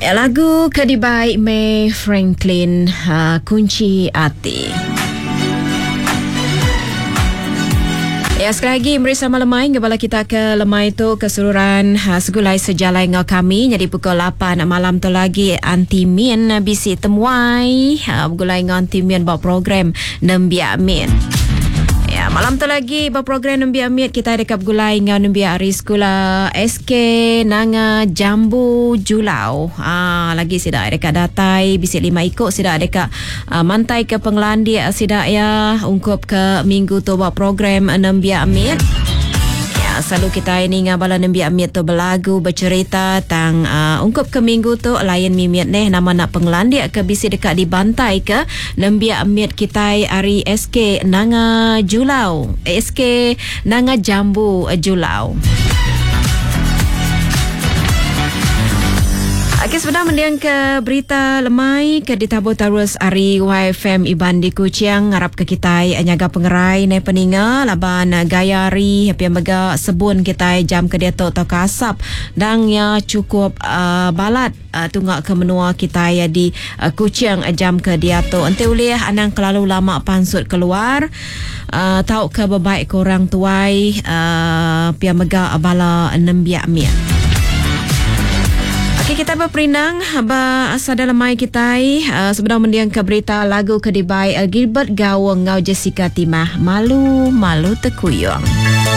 Lagu Kedibai May Franklin, Kunci Hati. Ya, sekali lagi bersama Lemai. Kembali kita ke Lemai tu keseluruhan segulai sejalai dengan kami. Jadi pukul 8 malam tu lagi Anti Min bisi temuai bergulai dengan Anti Min buat program Nembiak Min. Ya, malam tu lagi berprogram Nembiak Min kita dekat bergulai dengan Nembiak Hari Sekolah SK Nanga Jambu Julau. Lagi sidak dekat datai bisik 5 ikut sidak dekat mantai ke Penglandi sidak ya ungkup ke minggu tu buat program Nembiak Min. Selalu kita ini ngabala Nembiak Min tu berlagu bercerita tentang ungkup ke minggu tu layan mimiat nama nak Penglandi ke bisi dekat di bantai ke Nembiak Min kita hari SK Nanga Julau, SK Nanga Jambu Julau. Okey, sebenarnya mendiang ke berita Lemai ke ditabur terus hari YFM Iban di Kuching harap ke kita nyaga pengerai nai peninga laban gayari happy mega sebun kita jam ke dia tau kasap dan ya cukup balat tunggak ke menua kita ya di Kuching jam ke dia tu ente ulih anang kelalu lama pansut keluar tahu ke bebaik korang tuai pia mega bala Nembiak Min. Okay, kita berperindang asal dalam mai kita sebenarnya mendiang ke berita lagu Kedibai Gilbert Gawang ngau Jessica Timah Malu Malu Tekuyung.